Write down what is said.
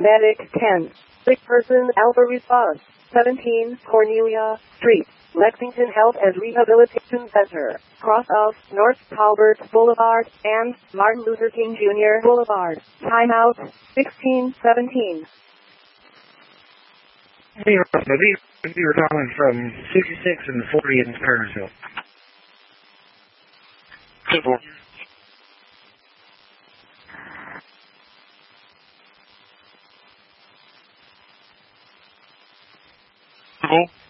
Medic 10. Sick person Alpha response. 17 Cornelia Street. Lexington Health and Rehabilitation Center. Cross of North Talbot Boulevard and Martin Luther King Jr. Boulevard. Timeout 1617. We were calling from 66 and 40 in Kernersville. 2-4. Cool.